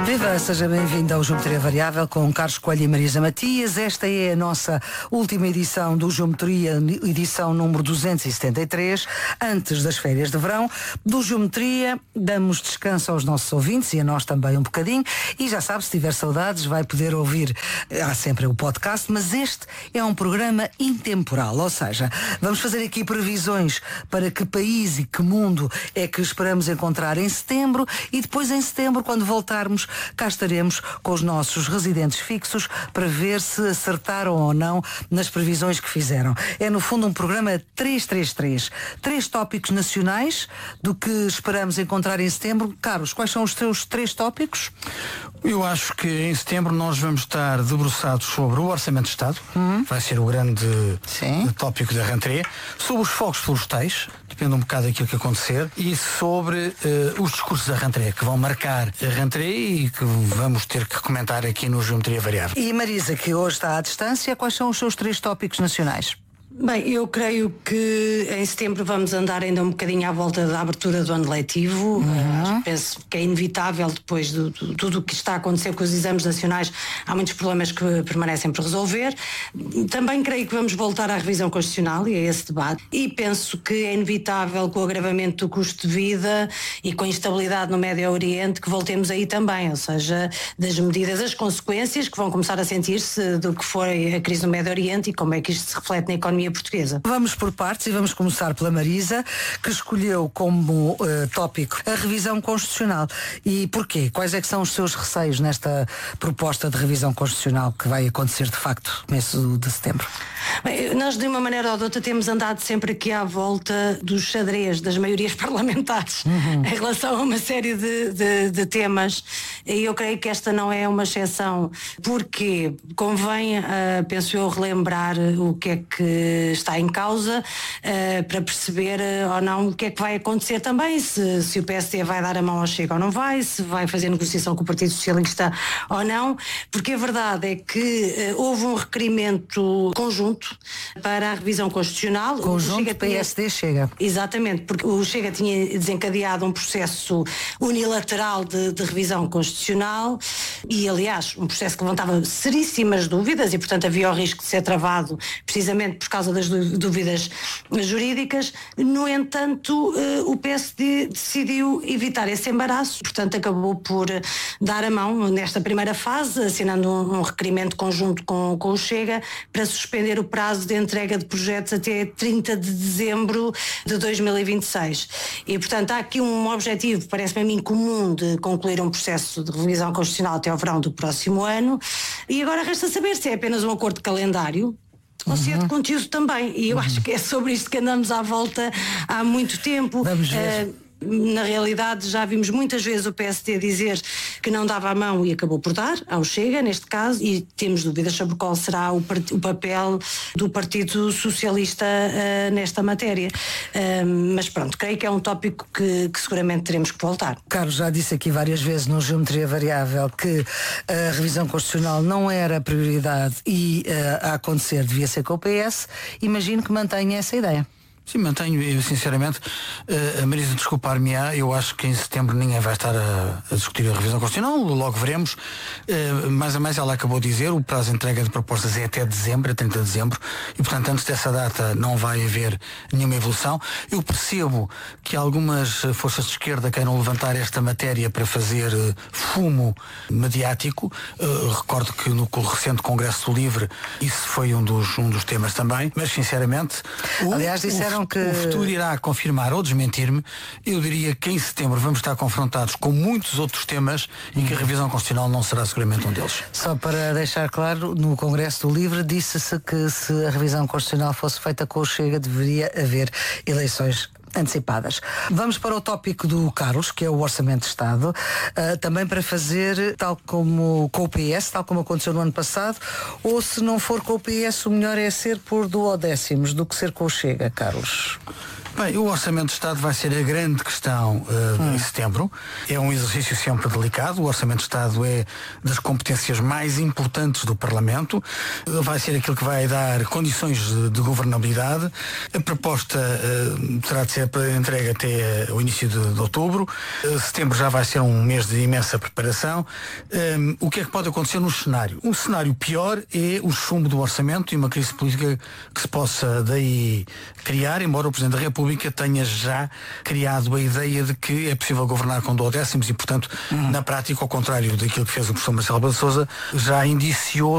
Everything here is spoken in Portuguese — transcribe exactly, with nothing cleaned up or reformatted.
Viva, seja bem-vindo ao Geometria Variável com Carlos Coelho e Marisa Matias. Esta é a nossa última edição do Geometria, edição número duzentos e setenta e três, antes das férias de verão. Do Geometria, damos descanso aos nossos ouvintes e a nós também um bocadinho. E já sabe, se tiver saudades, vai poder ouvir, há sempre o podcast, mas este é um programa intemporal, ou seja, vamos fazer aqui previsões para que país e que mundo é que esperamos encontrar em setembro, e depois em setembro, quando voltarmos, cá estaremos com os nossos residentes fixos para ver se acertaram ou não nas previsões que fizeram. É no fundo um programa três três três. Três tópicos nacionais do que esperamos encontrar em setembro. Carlos, quais são os teus três tópicos? Eu acho que em setembro nós vamos estar debruçados sobre o Orçamento de Estado, hum. vai ser o grande Sim. tópico da rentrée, sobre os fogos florestais, depende um bocado daquilo que acontecer, e sobre uh, os discursos da rentrée, que vão marcar a rentrée e que vamos ter que comentar aqui no Geometria Variável. E Marisa, que hoje está à distância, quais são os seus três tópicos nacionais? Bem, eu creio que em setembro vamos andar ainda um bocadinho à volta da abertura do ano letivo. Uhum. Uh, penso que é inevitável, depois de, de tudo o que está a acontecer com os exames nacionais, há muitos problemas que permanecem por resolver. Também creio que vamos voltar à revisão constitucional e a esse debate. E penso que é inevitável, com o agravamento do custo de vida e com a instabilidade no Médio Oriente, que voltemos aí também, ou seja, das medidas, as consequências que vão começar a sentir-se do que foi a crise no Médio Oriente e como é que isto se reflete na economia portuguesa. Vamos por partes e vamos começar pela Marisa, que escolheu como uh, tópico a revisão constitucional. E porquê? Quais é que são os seus receios nesta proposta de revisão constitucional que vai acontecer de facto no começo de setembro? Bem, nós de uma maneira ou de outra temos andado sempre aqui à volta dos xadrez das maiorias parlamentares uhum. em relação a uma série de, de, de temas, e eu creio que esta não é uma exceção, porque convém, uh, penso eu, relembrar o que é que está em causa, uh, para perceber uh, ou não o que é que vai acontecer também, se, se o P S D vai dar a mão ao Chega ou não vai, se vai fazer negociação com o Partido Socialista ou não, porque a verdade é que uh, houve um requerimento conjunto para a revisão constitucional. Conjunto Chega P S D Chega. Exatamente, porque o Chega tinha desencadeado um processo unilateral de, de revisão constitucional e, aliás, um processo que levantava seríssimas dúvidas e, portanto, havia o risco de ser travado precisamente por causa das dúvidas jurídicas. No entanto, o P S D decidiu evitar esse embaraço, portanto, acabou por dar a mão nesta primeira fase, assinando um, um requerimento conjunto com, com o Chega para suspender o prazo de entrega de projetos até trinta de dezembro de dois mil e vinte e seis. E, portanto, há aqui um objetivo, parece-me a mim, comum, de concluir um processo de revisão constitucional até ao verão do próximo ano. E agora resta saber se é apenas um acordo de calendário ou uhum. se é de conteúdo também. E eu uhum. acho que é sobre isto que andamos à volta há muito tempo. Vamos ver. Uh, Na realidade, já vimos muitas vezes o P S D dizer que não dava a mão e acabou por dar, ao Chega, neste caso, e temos dúvidas sobre qual será o, part- o papel do Partido Socialista uh, nesta matéria. Uh, mas pronto, creio que é um tópico que, que seguramente teremos que voltar. Carlos já disse aqui várias vezes no Geometria Variável que a revisão constitucional não era a prioridade e uh, a acontecer devia ser com o P S. Imagino que mantenha essa ideia. Sim, mantenho, eu sinceramente, uh, a Marisa desculpar-me-á, eu acho que em setembro ninguém vai estar a, a discutir a revisão constitucional, logo veremos. Uh, mais a mais ela acabou de dizer, o prazo de entrega de propostas é até dezembro, é trinta de dezembro, e portanto antes dessa data não vai haver nenhuma evolução. Eu percebo que algumas forças de esquerda queiram levantar esta matéria para fazer uh, fumo mediático. Uh, recordo que no recente Congresso do Livre isso foi um dos, um dos temas também, mas sinceramente... O, Aliás, disseram o, que... o futuro irá confirmar ou desmentir-me. Eu diria que em setembro vamos estar confrontados com muitos outros temas e que a revisão constitucional não será seguramente um deles. Só para deixar claro, no Congresso do Livre disse-se que se a revisão constitucional fosse feita com o Chega deveria haver eleições antecipadas. Vamos para o tópico do Carlos, que é o Orçamento de Estado, uh, também para fazer tal como com o P S, tal como aconteceu no ano passado, ou se não for com o P S, o melhor é ser por duodécimos do que ser com o Chega, Carlos. Bem, o Orçamento de Estado vai ser a grande questão uh, hum. em setembro. É um exercício sempre delicado. O Orçamento de Estado é das competências mais importantes do Parlamento. Uh, vai ser aquilo que vai dar condições de, de governabilidade. A proposta uh, terá de ser entregue até uh, o início de, de outubro. Uh, setembro já vai ser um mês de imensa preparação. Um, o que é que pode acontecer no cenário? Um cenário pior é o chumbo do Orçamento e uma crise política que se possa daí criar, embora o Presidente da República tenha já criado a ideia de que é possível governar com duodécimos e, portanto, uhum. na prática, ao contrário daquilo que fez o professor Marcelo Rebelo de Sousa, já indiciou